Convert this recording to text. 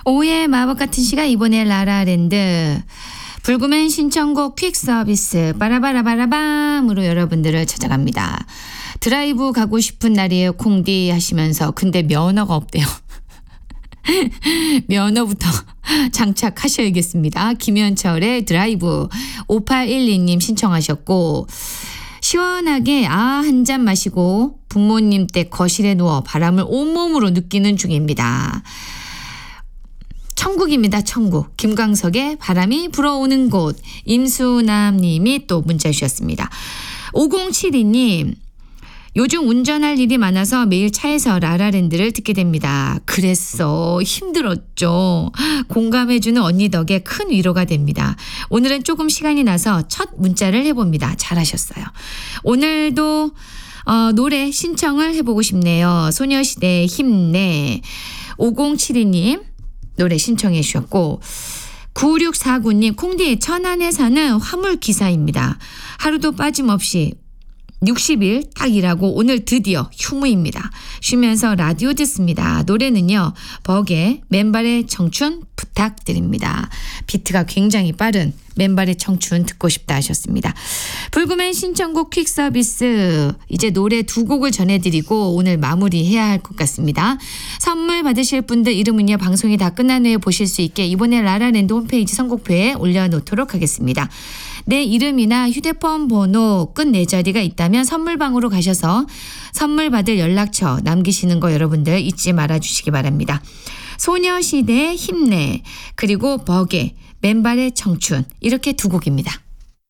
오후의 마법 같은 시간 이번에 라라랜드 불구맨 신청곡 퀵 서비스 빠라바라바라밤으로 여러분들을 찾아갑니다. 드라이브 가고 싶은 날이에요 콩디 하시면서 근데 면허가 없대요. 면허부터 장착하셔야겠습니다. 김현철의 드라이브 5812님 신청하셨고 시원하게 한 잔 마시고 부모님 댁 거실에 누워 바람을 온몸으로 느끼는 중입니다. 천국입니다. 천국. 김광석의 바람이 불어오는 곳. 임수남 님이 또 문자 주셨습니다. 5072님 요즘 운전할 일이 많아서 매일 차에서 라라랜드를 듣게 됩니다. 그랬어. 힘들었죠. 공감해주는 언니 덕에 큰 위로가 됩니다. 오늘은 조금 시간이 나서 첫 문자를 해봅니다. 잘하셨어요. 오늘도 노래 신청을 해보고 싶네요. 소녀시대 힘내. 5072님 노래 신청해 주셨고 9649님 콩디 천안에 사는 화물기사입니다. 하루도 빠짐없이 60일 딱 일하고 오늘 드디어 휴무입니다. 쉬면서 라디오 듣습니다. 노래는요. 버게 맨발의 청춘 부탁드립니다. 비트가 굉장히 빠른 맨발의 청춘 듣고 싶다 하셨습니다. 불구맨 신청곡 퀵 서비스 이제 노래 두 곡을 전해드리고 오늘 마무리해야 할 것 같습니다. 선물 받으실 분들 이름은요. 방송이 다 끝난 후에 보실 수 있게 이번에 라라랜드 홈페이지 선곡표에 올려놓도록 하겠습니다. 내 이름이나 휴대폰 번호 끝 4자리가 있다면 선물방으로 가셔서 선물 받을 연락처 남기시는 거 여러분들 잊지 말아주시기 바랍니다. 소녀시대 힘내 그리고 버게 맨발의 청춘 이렇게 두 곡입니다.